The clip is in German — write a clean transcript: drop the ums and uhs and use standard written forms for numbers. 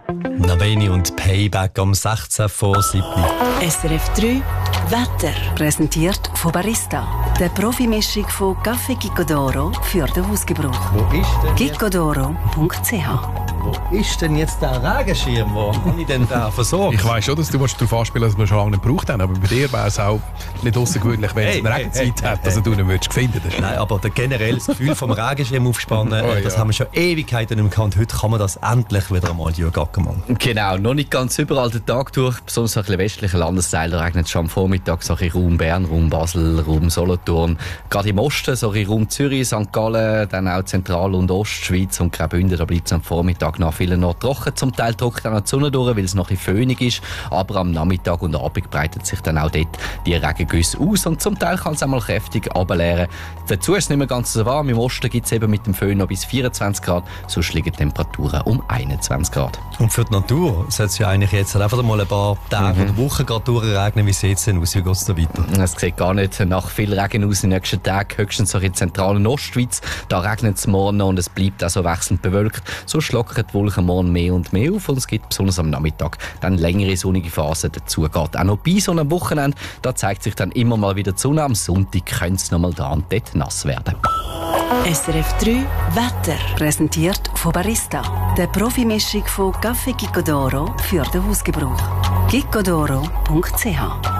Naveni und Payback am 16 vor 7. SRF 3 Wetter. Präsentiert von Barista. Der Profimischung von Café Gicodoro für den Hausgebrauch. Wo ist denn Gicodoro.ch. Wo ist denn jetzt der Regenschirm? Wo habe ich denn da versorgt? Ich weiss schon, dass du darauf anspielen dass wir schon lange nicht gebraucht haben, aber bei dir wäre es auch nicht außergewöhnlich, wenn es eine Regenzeit hat, dass du nicht würdest finden. Nein, aber das generelle Gefühl vom Regenschirm aufspannen, das haben wir schon Ewigkeiten nicht mehr gehabt. Heute kann man das endlich wieder einmal durchgehen. Genau, noch nicht ganz überall den Tag durch, besonders in den westlichen Landesteilen regnet es schon am Vormittag, so in Raum Bern, Raum Basel, Raum Solothurn. Gerade im Osten, so in Raum Zürich, St. Gallen, dann auch Zentral- und Ostschweiz und Graubünden, da bleibt es am Vormittag noch vielen noch trocken. Zum Teil trocknet auch noch die Sonne durch, weil es noch ein bisschen föhnig ist. Aber am Nachmittag und Abend breitet sich dann auch dort die Regengüsse aus und zum Teil kann es auch mal kräftig runterleeren. Dazu ist es nicht mehr ganz so warm. Im Osten gibt es eben mit dem Föhn noch bis 24 Grad, sonst liegen die Temperaturen um 21 Grad. Und für die Natur sollte es ja eigentlich jetzt einfach mal ein paar Tage oder Wochen gerade durchregnen. Wie sieht es denn aus? Wie geht es da weiter? Es sieht gar nicht nach viel Regen aus in den nächsten Tagen, höchstens so in der zentralen Ostschweiz. Da regnet es morgen noch und es bleibt auch so wechselnd bewölkt. So schlockern die Wolken morgen mehr und mehr auf und es gibt besonders am Nachmittag dann längere sonnige Phasen dazu. Geht auch noch bei so einem Wochenende, da zeigt sich dann immer mal wieder die Sonne. Am Sonntag könnte es noch mal da und dort nass werden. SRF 3 Wetter. Präsentiert von Barista. Der Profimischung von Café Gicodoro für den Hausgebrauch. Gicodoro.ch